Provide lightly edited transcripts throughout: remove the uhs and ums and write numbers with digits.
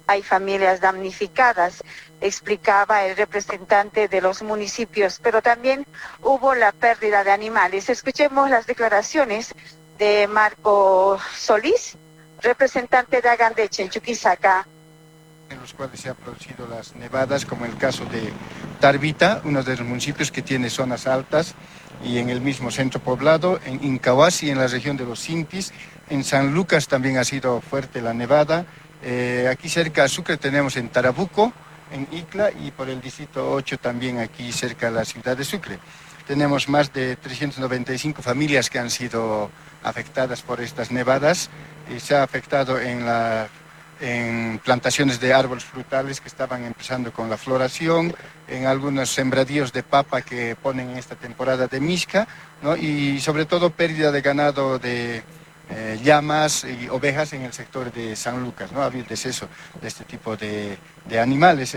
hay familias damnificadas, explicaba el representante de los municipios, pero también hubo la pérdida de animales. Escuchemos las declaraciones de Marco Solís, representante de Agandeche en Chuquisaca. En los cuales se han producido las nevadas, como en el caso de Tarbita, uno de los municipios que tiene zonas altas, y en el mismo centro poblado, en Incahuasi, en la región de los Sintis, en San Lucas también ha sido fuerte la nevada, aquí cerca de Sucre tenemos en Tarabuco, en Icla, y por el distrito 8 también aquí cerca de la ciudad de Sucre. Tenemos más de 395 familias que han sido afectadas por estas nevadas, y se ha afectado en plantaciones de árboles frutales que estaban empezando con la floración, en algunos sembradíos de papa que ponen en esta temporada de misca, ¿no? Y sobre todo pérdida de ganado de llamas y ovejas en el sector de San Lucas, ¿no? Ha habido deceso de este tipo de animales.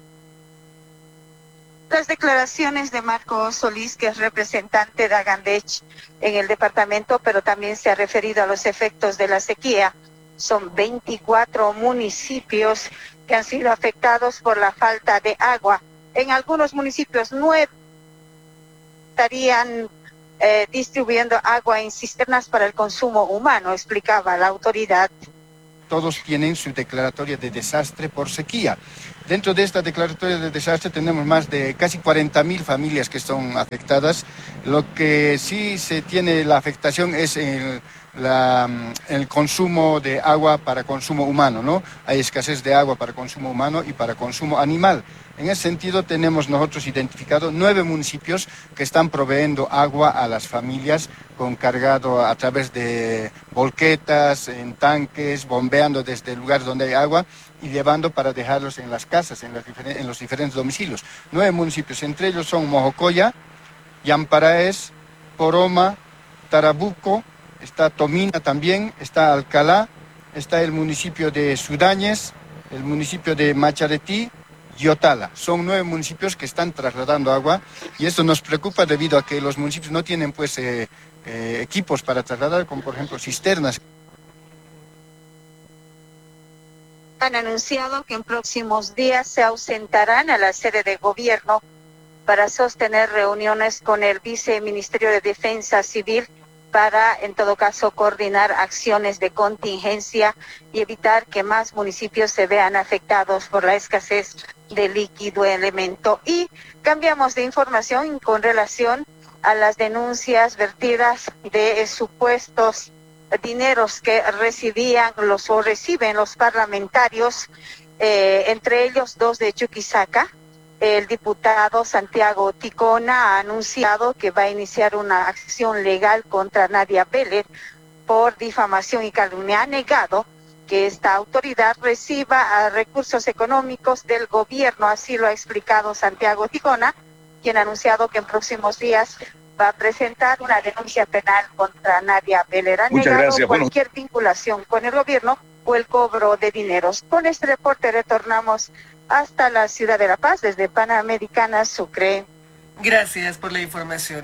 Las declaraciones de Marco Solís, que es representante de Agandech en el departamento, pero también se ha referido a los efectos de la sequía. Son 24 municipios que han sido afectados por la falta de agua. En algunos municipios 9 estarían distribuyendo agua en cisternas para el consumo humano, explicaba la autoridad. Todos tienen su declaratoria de desastre por sequía. Dentro de esta declaratoria de desastre tenemos más de casi 40.000 familias que son afectadas. Lo que sí se tiene la afectación es el consumo de agua para consumo humano, ¿no? Hay escasez de agua para consumo humano y para consumo animal. En ese sentido tenemos nosotros identificado 9 municipios que están proveyendo agua a las familias con cargado a través de volquetas, en tanques, bombeando desde el lugar donde hay agua y llevando para dejarlos en las casas, en los diferentes domicilios. 9 municipios, entre ellos son Mojocoya, Yamparaes, Poroma, Tarabuco, está Tomina también, está Alcalá, está el municipio de Sudañez, el municipio de Macharetí y Otala. Son 9 municipios que están trasladando agua y esto nos preocupa debido a que los municipios no tienen pues equipos para trasladar, como por ejemplo cisternas. Han anunciado que en próximos días se ausentarán a la sede de gobierno para sostener reuniones con el Viceministerio de Defensa Civil para, en todo caso, coordinar acciones de contingencia y evitar que más municipios se vean afectados por la escasez de líquido elemento. Y cambiamos de información con relación a las denuncias vertidas de supuestos dineros que recibían o reciben los parlamentarios, entre ellos 2 de Chuquisaca. El diputado Santiago Ticona ha anunciado que va a iniciar una acción legal contra Nadia Vélez por difamación y calumnia. Ha negado que esta autoridad reciba recursos económicos del gobierno, así lo ha explicado Santiago Ticona, quien ha anunciado que en próximos días va a presentar una denuncia penal contra Nadia Vélez. Ha negado cualquier vinculación con el gobierno o el cobro de dineros. Con este reporte retornamos hasta la ciudad de La Paz, desde Panamericana, Sucre. Gracias por la información.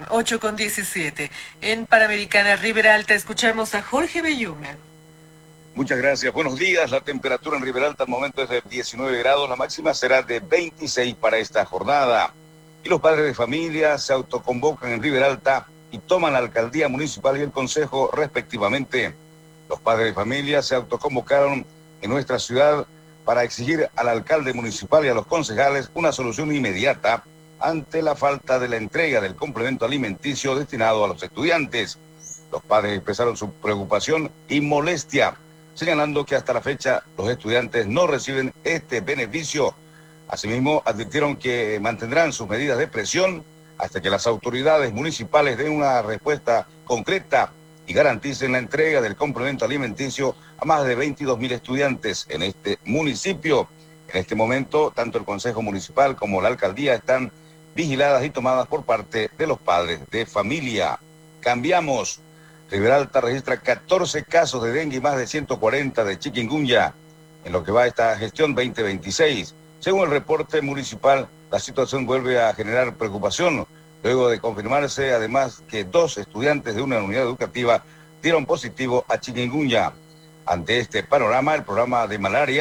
8:17. En Panamericana Ribera Alta escuchamos a Jorge Bellume. Muchas gracias. Buenos días. La temperatura en Ribera Alta al momento es de 19 grados. La máxima será de 26 para esta jornada. Y los padres de familia se autoconvocan en Ribera Alta y toman la alcaldía municipal y el consejo respectivamente. Los padres de familia se autoconvocaron en nuestra ciudad para exigir al alcalde municipal y a los concejales una solución inmediata ante la falta de la entrega del complemento alimenticio destinado a los estudiantes. Los padres expresaron su preocupación y molestia, señalando que hasta la fecha los estudiantes no reciben este beneficio. Asimismo, advirtieron que mantendrán sus medidas de presión hasta que las autoridades municipales den una respuesta concreta y garanticen la entrega del complemento alimenticio a más de 22.000 estudiantes en este municipio. En este momento, tanto el Consejo Municipal como la Alcaldía están vigiladas y tomadas por parte de los padres de familia. Cambiamos. Ribera Alta registra 14 casos de dengue y más de 140 de chikungunya en lo que va esta gestión 2026. Según el reporte municipal, la situación vuelve a generar preocupación, luego de confirmarse además que 2 estudiantes de una unidad educativa dieron positivo a chikungunya. Ante este panorama, el programa de malaria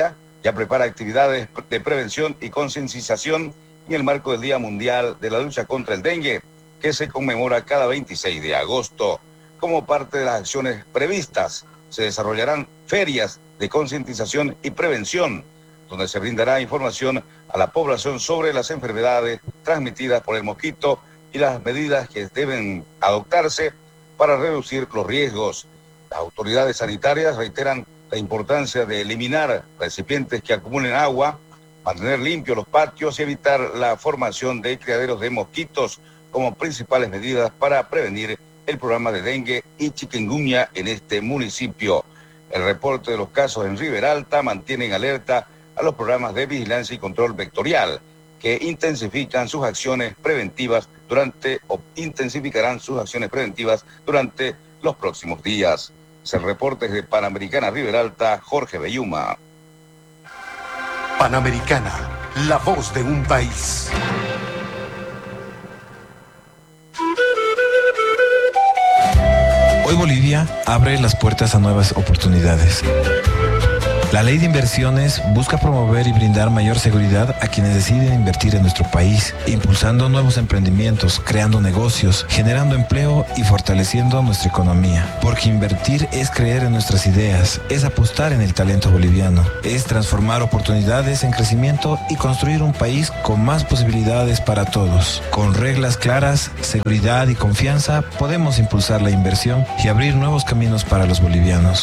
ya prepara actividades de prevención y concientización en el marco del Día Mundial de la Lucha contra el Dengue, que se conmemora cada 26 de agosto. Como parte de las acciones previstas, se desarrollarán ferias de concientización y prevención, donde se brindará información a la población sobre las enfermedades transmitidas por el mosquito y las medidas que deben adoptarse para reducir los riesgos. Las autoridades sanitarias reiteran la importancia de eliminar recipientes que acumulen agua, mantener limpios los patios y evitar la formación de criaderos de mosquitos como principales medidas para prevenir el programa de dengue y chikungunya en este municipio. El reporte de los casos en Riberalta mantiene en alerta a los programas de vigilancia y control vectorial, que intensificarán sus acciones preventivas durante los próximos días. Es el reporte de Panamericana Riberalta, Jorge Belluma. Panamericana, la voz de un país. Hoy Bolivia abre las puertas a nuevas oportunidades. La Ley de Inversiones busca promover y brindar mayor seguridad a quienes deciden invertir en nuestro país, impulsando nuevos emprendimientos, creando negocios, generando empleo y fortaleciendo nuestra economía. Porque invertir es creer en nuestras ideas, es apostar en el talento boliviano, es transformar oportunidades en crecimiento y construir un país con más posibilidades para todos. Con reglas claras, seguridad y confianza, podemos impulsar la inversión y abrir nuevos caminos para los bolivianos.